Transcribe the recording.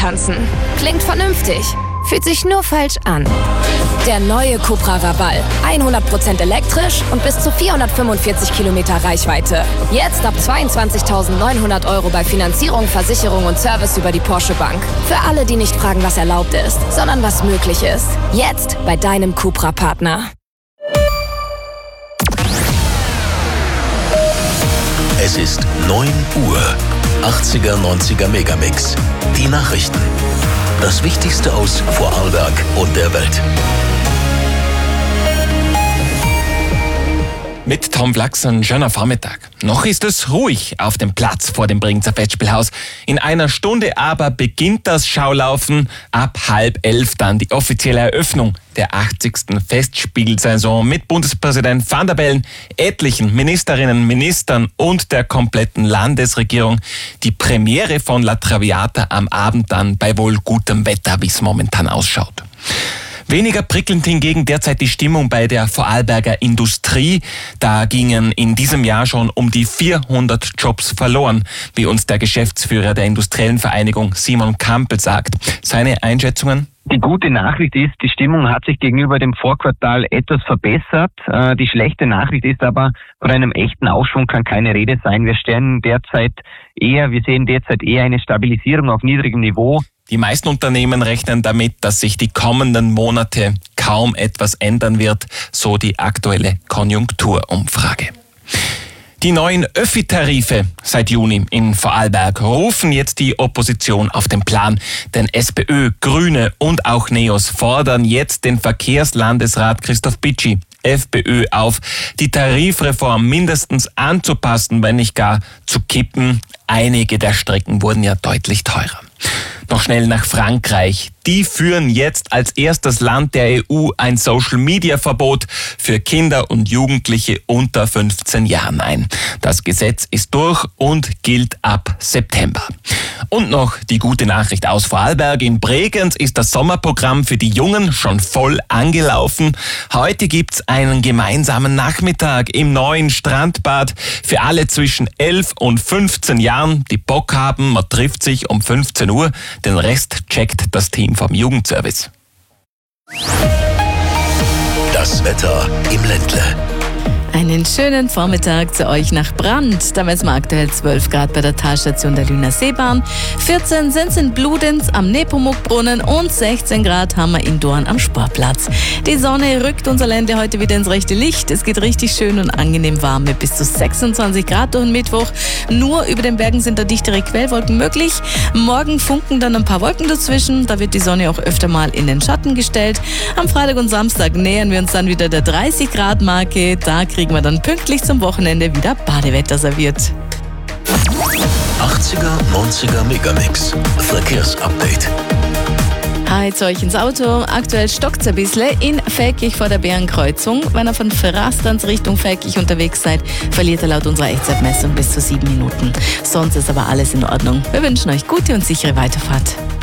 tanzen. Klingt vernünftig, fühlt sich nur falsch an. Der neue Cupra Raval. 100% elektrisch und bis zu 445 Kilometer Reichweite. Jetzt ab 22.900 € bei Finanzierung, Versicherung und Service über die Porsche Bank. Für alle, die nicht fragen, was erlaubt ist, sondern was möglich ist. Jetzt bei deinem Cupra-Partner. Es ist 9 Uhr. 80er, 90er Megamix. Die Nachrichten. Das Wichtigste aus Vorarlberg und der Welt. Mit Tom Flachs ein schöner Vormittag. Noch ist es ruhig auf dem Platz vor dem Bregenzer Festspielhaus. In einer Stunde aber beginnt das Schaulaufen. Ab 10:30 dann die offizielle Eröffnung der 80. Festspielsaison mit Bundespräsident Van der Bellen, etlichen Ministerinnen, Ministern und der kompletten Landesregierung. Die Premiere von La Traviata am Abend dann bei wohl gutem Wetter, wie es momentan ausschaut. Weniger prickelnd hingegen derzeit die Stimmung bei der Vorarlberger Industrie. Da gingen in diesem Jahr schon um die 400 Jobs verloren, wie uns der Geschäftsführer der Industriellen Vereinigung Simon Kampel sagt. Seine Einschätzungen? Die gute Nachricht ist, die Stimmung hat sich gegenüber dem Vorquartal etwas verbessert. Die schlechte Nachricht ist aber, von einem echten Aufschwung kann keine Rede sein. Wir sehen derzeit eher eine Stabilisierung auf niedrigem Niveau. Die meisten Unternehmen rechnen damit, dass sich die kommenden Monate kaum etwas ändern wird, so die aktuelle Konjunkturumfrage. Die neuen Öffi-Tarife seit Juni in Vorarlberg rufen jetzt die Opposition auf den Plan. Denn SPÖ, Grüne und auch NEOS fordern jetzt den Verkehrslandesrat Christoph Bitschi, FPÖ, auf, die Tarifreform mindestens anzupassen, wenn nicht gar zu kippen. Einige der Strecken wurden ja deutlich teurer. Noch schnell nach Frankreich. Die führen jetzt als erstes Land der EU ein Social-Media-Verbot für Kinder und Jugendliche unter 15 Jahren ein. Das Gesetz ist durch und gilt ab September. Und noch die gute Nachricht aus Vorarlberg. In Bregenz ist das Sommerprogramm für die Jungen schon voll angelaufen. Heute gibt's einen gemeinsamen Nachmittag im neuen Strandbad für alle zwischen 11 und 15 Jahren, die Bock haben. Man trifft sich um 15 Uhr. Den Rest checkt das Team vom Jugendservice. Das Wetter im Ländle. Einen schönen Vormittag zu euch nach Brand. Da messen wir aktuell 12 Grad bei der Talstation der Lüner Seebahn. 14 sind es in Bludenz am Nepomuk-Brunnen und 16 Grad haben wir in Dorn am Sportplatz. Die Sonne rückt unser Ländle heute wieder ins rechte Licht. Es geht richtig schön und angenehm warm mit bis zu 26 Grad durch den Mittwoch. Nur über den Bergen sind da dichtere Quellwolken möglich. Morgen funken dann ein paar Wolken dazwischen. Da wird die Sonne auch öfter mal in den Schatten gestellt. Am Freitag und Samstag nähern wir uns dann wieder der 30 Grad Marke. Da kriegen wir dann pünktlich zum Wochenende wieder Badewetter serviert. 80er, 90er Megamix. Verkehrsupdate. Hi, zu euch ins Auto. Aktuell stockt's ein bisschen in Feldkirch vor der Bärenkreuzung. Wenn ihr von Frastanz Richtung Feldkirch unterwegs seid, verliert ihr laut unserer Echtzeitmessung bis zu 7 Minuten. Sonst ist aber alles in Ordnung. Wir wünschen euch gute und sichere Weiterfahrt.